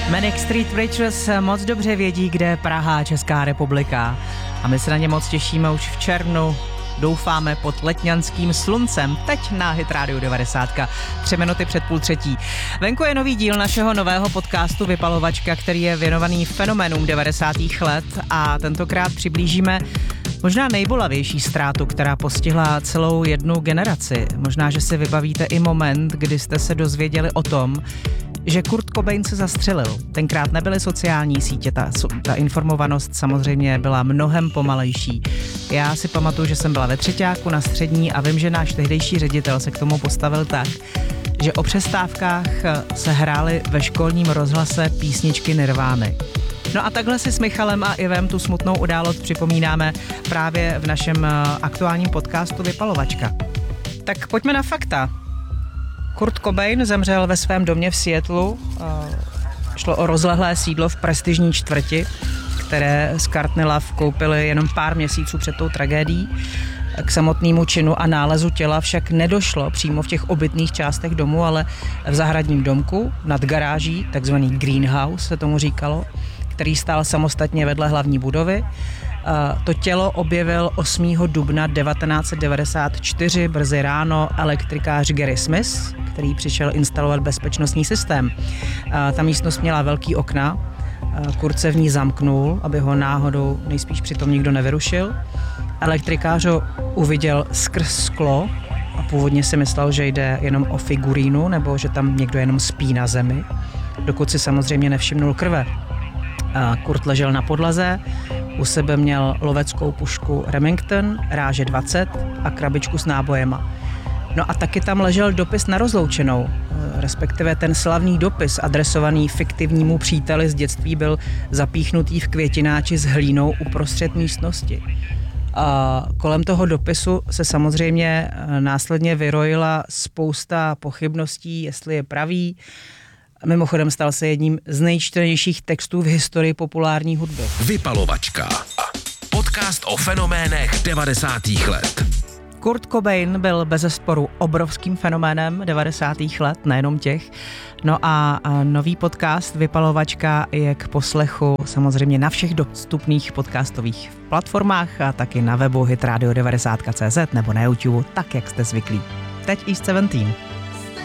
Manic Street Preachers moc dobře vědí, kde je Praha, Česká republika. A my se na ně moc těšíme už v červnu. Doufáme pod letňanským sluncem, teď na Hit Radio 90, 3 minuty před 2:30. Venku je nový díl našeho nového podcastu Vypalovačka, který je věnovaný fenoménům 90. let a tentokrát přiblížíme možná nejbolavější ztrátu, která postihla celou jednu generaci. Možná, že si vybavíte i moment, kdy jste se dozvěděli o tom, že Kurt Cobain se zastřelil. Tenkrát nebyly sociální sítě, ta informovanost samozřejmě byla mnohem pomalejší. Já si pamatuju, že jsem byla ve třeťáku na střední a vím, že náš tehdejší ředitel se k tomu postavil tak, že o přestávkách se hrály ve školním rozhlase písničky Nirvány. No a takhle si s Michalem a Ivem tu smutnou událost připomínáme právě v našem aktuálním podcastu Vypalovačka. Tak pojďme na fakta. Kurt Cobain zemřel ve svém domě v Seattlu. Šlo o rozlehlé sídlo v prestižní čtvrti, které z Courtney Love koupili jenom pár měsíců před tou tragédií. K samotnému činu a nálezu těla však nedošlo přímo v těch obytných částech domu, ale v zahradním domku nad garáží, takzvaný greenhouse se tomu říkalo, který stál samostatně vedle hlavní budovy. To tělo objevil 8. dubna 1994 brzy ráno elektrikář Gary Smith, který přišel instalovat bezpečnostní systém. Ta místnost měla velký okna, Kurt se v ní zamknul, aby ho náhodou nejspíš přitom nikdo nevyrušil. Elektrikář ho uviděl skrz sklo a původně si myslel, že jde jenom o figurínu nebo že tam někdo jenom spí na zemi, dokud si samozřejmě nevšimnul krve. Kurt ležel na podlaze, u sebe měl loveckou pušku Remington, ráže 20 a krabičku s nábojema. No a taky tam ležel dopis na rozloučenou, respektive ten slavný dopis adresovaný fiktivnímu příteli z dětství byl zapíchnutý v květináči s hlínou uprostřed místnosti. A kolem toho dopisu se samozřejmě následně vyrojila spousta pochybností, jestli je pravý. Mimochodem stal se jedním z nejčtenějších textů v historii populární hudby. Vypalovačka. Podcast o fenoménech 90. let. Kurt Cobain byl bezesporu obrovským fenoménem 90. let, nejenom těch. No a nový podcast Vypalovačka je k poslechu samozřejmě na všech dostupných podcastových platformách a taky na webu hitradio90.cz nebo na YouTube, tak jak jste zvyklí. Teď East 17.